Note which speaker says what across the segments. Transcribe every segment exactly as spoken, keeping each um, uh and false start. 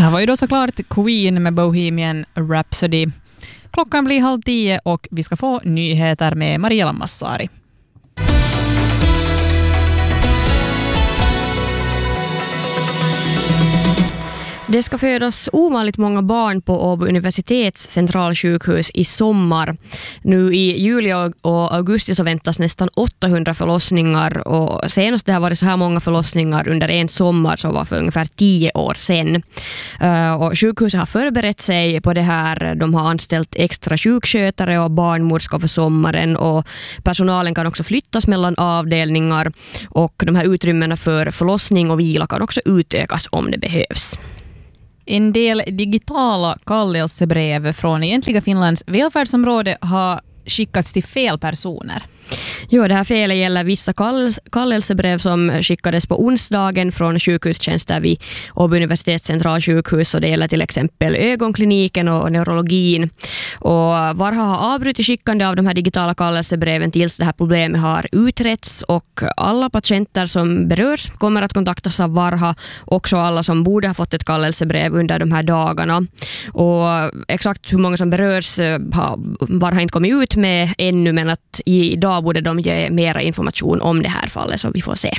Speaker 1: här var ju då såklart Queen med Bohemian Rhapsody. Klockan blir halv tio och vi ska få nyheter med Maria Lammassari.
Speaker 2: Det ska födas ovanligt många barn på Åbo universitets centralsjukhus i sommar. Nu i juli och augusti så väntas nästan åttahundra förlossningar och senast det har varit så här många förlossningar under en sommar som var för ungefär tio år sedan. Och sjukhuset har förberett sig på det här. De har anställt extra sjukskötare och barnmorskor för sommaren och personalen kan också flyttas mellan avdelningar och de här utrymmena för förlossning och vila kan också utökas om det behövs.
Speaker 1: En del digitala kallelsebrev från egentliga Finlands välfärdsområde har skickats till fel personer.
Speaker 2: Jo, det här felet gäller vissa kall- kallelsebrev som skickades på onsdagen från sjukhustjänster vid Åbo universitets centralsjukhus och det gäller till exempel ögonkliniken och neurologin. Och Varha har avbrutit skickande av de här digitala kallelsebreven tills det här problemet har utretts och alla patienter som berörs kommer att kontaktas av Varha, också alla som borde ha fått ett kallelsebrev under de här dagarna. Och exakt hur många som berörs har Varha inte kommit ut med ännu, men att idag borde de ge mera information om det här fallet, så vi får se.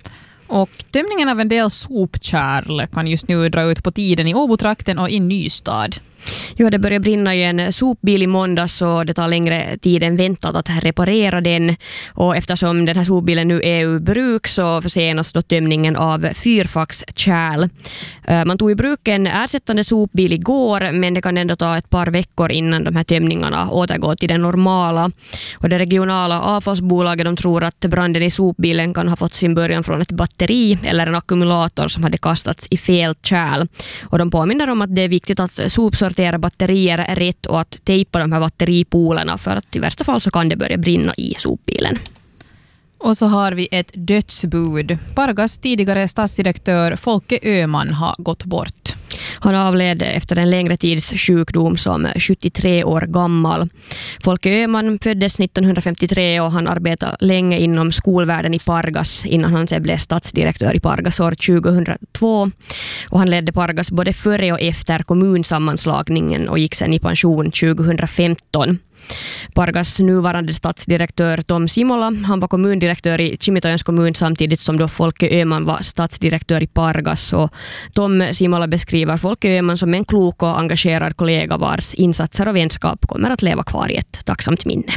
Speaker 1: Och tömningen av en del sopkärl kan just nu dra ut på tiden i Åbotrakten och i Nystad.
Speaker 2: Jo, det börjar brinna i en sopbil i måndags och det tar längre tid än väntat att reparera den. Och eftersom den här sopbilen nu är ur bruk så försenas då tömningen av fyrfackskärl. Man tog i bruk en ersättande sopbil igår, men det kan ändå ta ett par veckor innan de här tömningarna återgår till det normala. Och det regionala avfallsbolaget de tror att branden i sopbilen kan ha fått sin början från ett batteri eller en ackumulator som hade kastats i fel kärl. Och de påminner om att det är viktigt att sopsortera batterier är rätt och att tejpa de här batteripolerna för att i värsta fall så kan det börja brinna i sopbilen.
Speaker 1: Och så har vi ett dödsbud. Pargas tidigare stadsdirektör Folke Öhman har gått bort.
Speaker 2: Han avled efter en längre tids sjukdom som sjuttiotre år gammal. Folke Öhman föddes nittonhundrafemtiotre och han arbetade länge inom skolvärlden i Pargas innan han sen blev stadsdirektör i Pargas år tjugohundratvå. Och han ledde Pargas både före och efter kommunsammanslagningen och gick sen i pension tjugohundrafemton. Pargas nuvarande stadsdirektör Tom Simola, han var kommundirektör i Kimitojans kommun samtidigt som då Folke Öhman var stadsdirektör i Pargas. Och Tom Simola beskriver Folke Öhman som en klok och engagerad kollega vars insatser och vänskap kommer att leva kvar i ett tacksamt minne.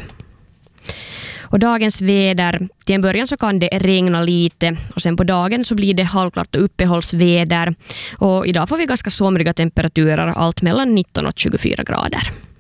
Speaker 2: Och dagens väder, till en början så kan det regna lite och sen på dagen så blir det halvklart och uppehållsväder. Och idag får vi ganska somriga temperaturer, allt mellan nitton och tjugofyra grader.